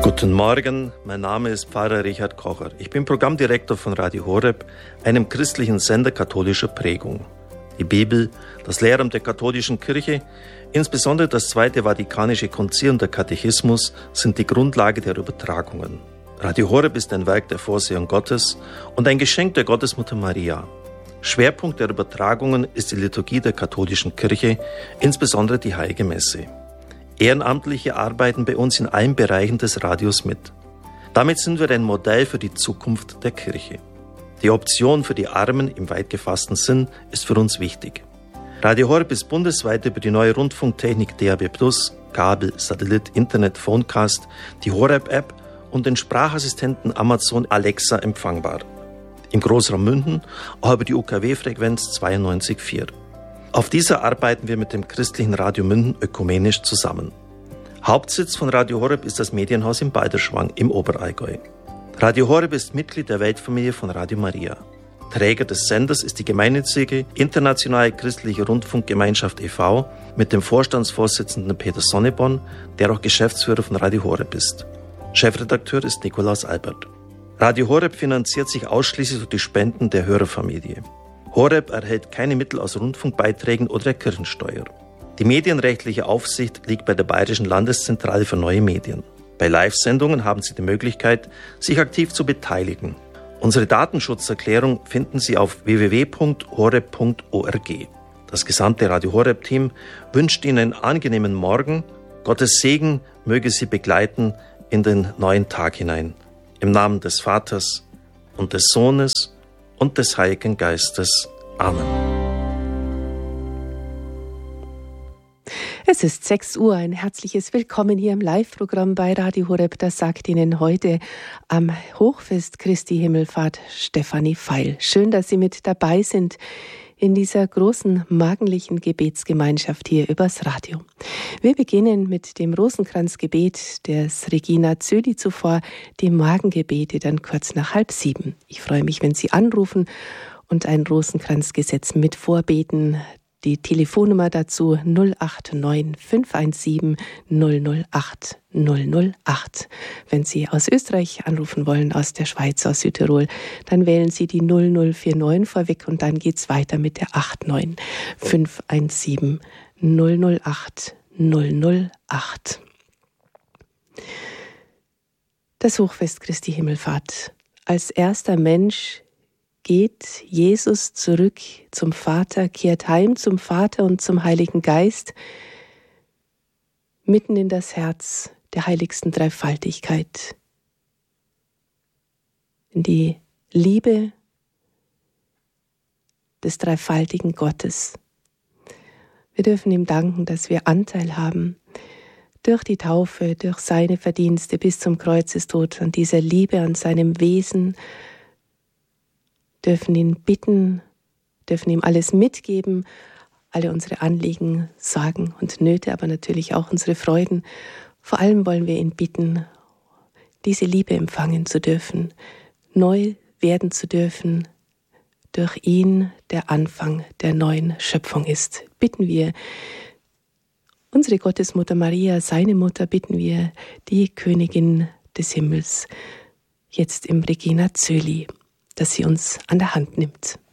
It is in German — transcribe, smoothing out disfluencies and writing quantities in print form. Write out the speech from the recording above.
Guten Morgen, mein Name ist Pfarrer Richard Kocher. Ich bin Programmdirektor von Radio Horeb, einem christlichen Sender katholischer Prägung. Die Bibel, das Lehramt der katholischen Kirche, insbesondere das Zweite Vatikanische Konzil und der Katechismus sind die Grundlage der Übertragungen. Radio Horeb ist ein Werk der Vorsehung Gottes und ein Geschenk der Gottesmutter Maria. Schwerpunkt der Übertragungen ist die Liturgie der katholischen Kirche, insbesondere die Heilige Messe. Ehrenamtliche arbeiten bei uns in allen Bereichen des Radios mit. Damit sind wir ein Modell für die Zukunft der Kirche. Die Option für die Armen im weit gefassten Sinn ist für uns wichtig. Radio Horeb ist bundesweit über die neue Rundfunktechnik DAB+, Kabel, Satellit, Internet, Phonecast, die Horeb-App und den Sprachassistenten Amazon Alexa empfangbar. Im Großraum München auch über die UKW-Frequenz 92,4. Auf dieser arbeiten wir mit dem christlichen Radio München ökumenisch zusammen. Hauptsitz von Radio Horeb ist das Medienhaus in Balderschwang im Oberallgäu. Radio Horeb ist Mitglied der Weltfamilie von Radio Maria. Träger des Senders ist die gemeinnützige Internationale Christliche Rundfunkgemeinschaft e.V. mit dem Vorstandsvorsitzenden Peter Sonneborn, der auch Geschäftsführer von Radio Horeb ist. Chefredakteur ist Nikolaus Albert. Radio Horeb finanziert sich ausschließlich durch die Spenden der Hörerfamilie. Horeb erhält keine Mittel aus Rundfunkbeiträgen oder der Kirchensteuer. Die medienrechtliche Aufsicht liegt bei der Bayerischen Landeszentrale für neue Medien. Bei Live-Sendungen haben Sie die Möglichkeit, sich aktiv zu beteiligen. Unsere Datenschutzerklärung finden Sie auf www.horeb.org. Das gesamte Radio Horeb-Team wünscht Ihnen einen angenehmen Morgen. Gottes Segen möge Sie begleiten in den neuen Tag hinein. Im Namen des Vaters und des Sohnes und des Heiligen Geistes. Amen. Es ist 6 Uhr, ein herzliches Willkommen hier im Live-Programm bei Radio Horeb. Das sagt Ihnen heute am Hochfest Christi Himmelfahrt Stefanie Feil. Schön, dass Sie mit dabei sind in dieser großen morgendlichen Gebetsgemeinschaft hier übers Radio. Wir beginnen mit dem Rosenkranzgebet des Regina Zöli, zuvor die Morgengebete dann kurz nach 6:30. Ich freue mich, wenn Sie anrufen und ein Rosenkranzgesetz mit vorbeten. Die Telefonnummer dazu 089 517 008 008. Wenn Sie aus Österreich anrufen wollen, aus der Schweiz, aus Südtirol, dann wählen Sie die 0049 vorweg und dann geht's weiter mit der 89 517 008 008. Das Hochfest Christi Himmelfahrt. Als erster Mensch geht Jesus zurück zum Vater, kehrt heim zum Vater und zum Heiligen Geist, mitten in das Herz der heiligsten Dreifaltigkeit, in die Liebe des dreifaltigen Gottes. Wir dürfen ihm danken, dass wir Anteil haben durch die Taufe, durch seine Verdienste bis zum Kreuzestod, an dieser Liebe, an seinem Wesen, dürfen ihn bitten, dürfen ihm alles mitgeben, alle unsere Anliegen, Sorgen und Nöte, aber natürlich auch unsere Freuden. Vor allem wollen wir ihn bitten, diese Liebe empfangen zu dürfen, neu werden zu dürfen, durch ihn der Anfang der neuen Schöpfung ist. Bitten wir unsere Gottesmutter Maria, seine Mutter, bitten wir die Königin des Himmels, jetzt im Regina Zöli, dass sie uns an der Hand nimmt.